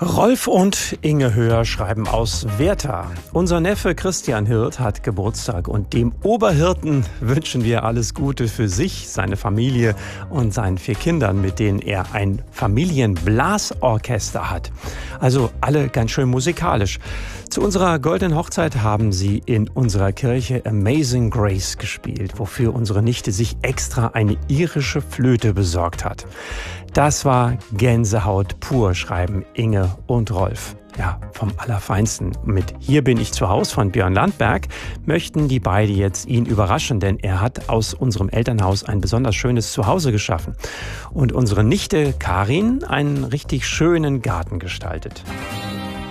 Rolf und Inge Höher schreiben aus Werther. Unser Neffe Christian Hirt hat Geburtstag und dem Oberhirten wünschen wir alles Gute für sich, seine Familie und seinen 4 Kindern, mit denen er ein Familienblasorchester hat. Also alle ganz schön musikalisch. Zu unserer goldenen Hochzeit haben sie in unserer Kirche Amazing Grace gespielt, wofür unsere Nichte sich extra eine irische Flöte besorgt hat. Das war Gänsehaut pur, schreiben Inge und Rolf. Ja, vom Allerfeinsten. Mit Hier bin ich zu Haus von Björn Landberg möchten die beiden jetzt ihn überraschen, denn er hat aus unserem Elternhaus ein besonders schönes Zuhause geschaffen und unsere Nichte Karin einen richtig schönen Garten gestaltet.